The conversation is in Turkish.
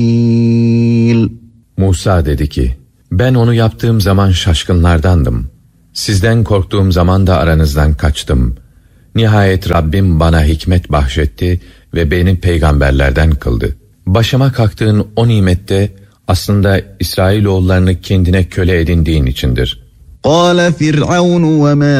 Musa dedi ki, ben onu yaptığım zaman şaşkınlardandım. Sizden korktuğum zaman da aranızdan kaçtım. Nihayet Rabbim bana hikmet bahşetti ve beni peygamberlerden kıldı. Başıma kalktığın o nimette aslında İsrailoğullarını kendine köle edindiğin içindir. قال فرعون وما